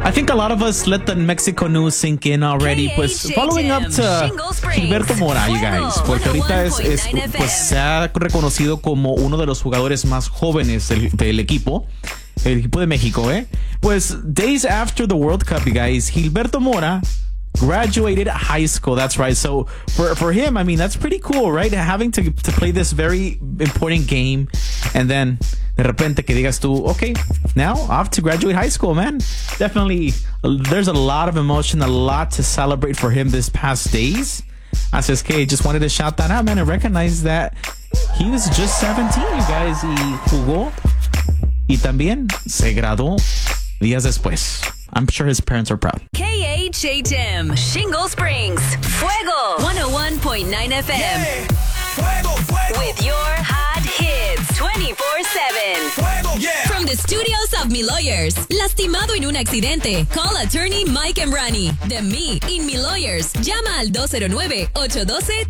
I think a lot of us let the Mexico news sink in already. Pues following up to Gilberto Mora, you guys, porque ahorita pues se ha reconocido como uno de los jugadores más jóvenes del equipo. El equipo de México, Pues days after the World Cup, you guys, Gilberto Mora graduated high school. That's right. So for him, I mean, that's pretty cool, right? Having to play this very important game and then de repente que digas tú, okay, now off to graduate high school, man. Definitely, there's a lot of emotion, a lot to celebrate for him this past days. Así es que just wanted to shout that out, man, and recognize that he was just 17, you guys, y jugó y también se graduó días después. I'm sure his parents are proud. KHHM, Shingle Springs, Fuego, 101.9 FM. Yeah. Fuego, fuego. With your hot hits 24/7. Fuego, yeah. From the studios of Mi Lawyers, lastimado en un accidente. Call attorney Mike Emrani. De Me in Mi Lawyers. Llama al 209-812